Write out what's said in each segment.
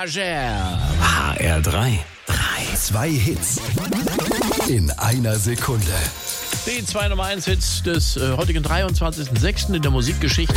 Berger. HR3. 2 Hits in einer Sekunde. Die 2 Nummer 1 Hits des heutigen 23.06. in der Musikgeschichte.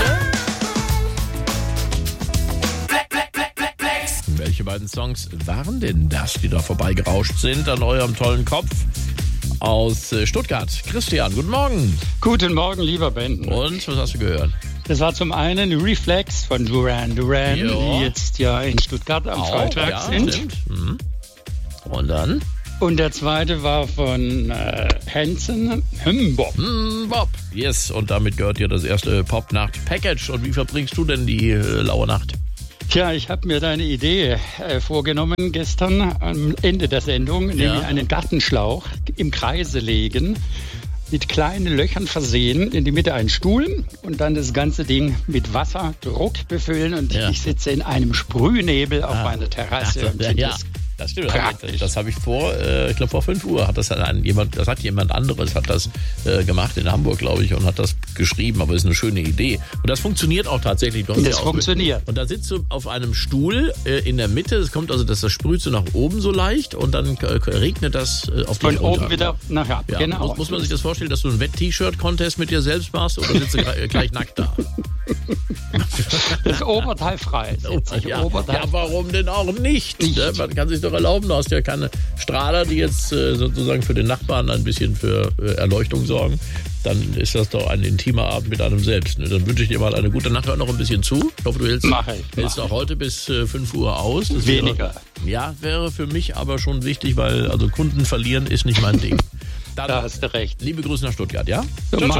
Welche beiden Songs waren denn das, die da vorbeigerauscht sind an eurem tollen Kopf? Aus Stuttgart. Christian, guten Morgen. Guten Morgen, lieber Ben. Und, was hast du gehört? Das war zum einen Reflex von Duran Duran, Jo. die jetzt ja in Stuttgart am Freitag sind. Stimmt. Mhm. Und dann? Und der zweite war von Hanson, Bob. Bob. Yes, und damit gehört dir das erste Pop-Nacht-Package. Und wie verbringst du denn die laue Nacht? Tja, ich habe mir deine Idee vorgenommen gestern am Ende der Sendung, nämlich einen Gartenschlauch im Kreise legen, mit kleinen Löchern versehen, in die Mitte einen Stuhl und dann das ganze Ding mit Wasserdruck befüllen und ich sitze in einem Sprühnebel auf meiner Terrasse. Und Das stimmt. Praktisch. Das habe ich ich glaube vor 5 Uhr hat das jemand anderes hat das gemacht in Hamburg, glaube ich, und hat das geschrieben, aber ist eine schöne Idee. Und das funktioniert auch tatsächlich. Das funktioniert. Und da sitzt du auf einem Stuhl in der Mitte, es kommt also, das sprüht so nach oben so leicht und dann regnet das auf dich von runter. oben wieder nachher. Ja, Genau. muss man sich das vorstellen, dass du einen Wett-T-Shirt-Contest mit dir selbst machst oder sitzt du gleich nackt da? Das Oberteil frei. Ja, warum denn auch nicht? Ne? Man kann sich doch erlauben, du hast ja keine Strahler, die jetzt sozusagen für den Nachbarn ein bisschen für Erleuchtung sorgen. Dann ist das doch ein intimer Abend mit einem selbst. Ne? Dann wünsche ich dir mal eine gute Nacht. Hör noch ein bisschen zu. Ich hoffe, du hältst auch heute bis 5 Uhr aus. Das Weniger. Wäre für mich aber schon wichtig, weil also Kunden verlieren ist nicht mein Ding. Dann, Da hast du recht. Liebe Grüße nach Stuttgart, ja? So, Ciao, ciao.